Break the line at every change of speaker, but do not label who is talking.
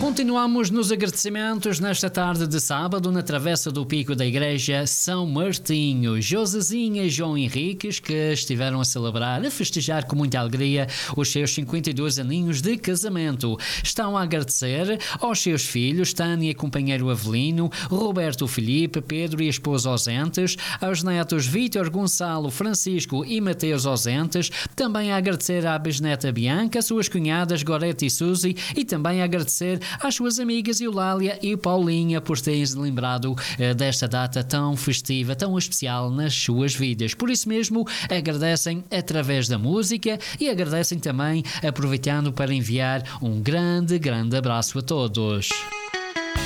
Continuamos nos agradecimentos nesta tarde de sábado na Travessa do Pico da Igreja São Martinho. Josezinha e João Henriques, que estiveram a celebrar, a festejar com muita alegria os seus 52 aninhos de casamento. Estão a agradecer aos seus filhos, Tânia e companheiro Avelino, Roberto Filipe, Pedro e esposa ausentes, aos netos Vítor, Gonçalo, Francisco e Mateus ausentes, também a agradecer à bisneta Bianca, suas cunhadas Gorete e Suzy, e também a agradecer às suas amigas Eulália e Paulinha por terem lembrado desta data tão festiva, tão especial nas suas vidas. Por isso mesmo, agradecem através da música e agradecem também aproveitando para enviar um grande abraço a todos.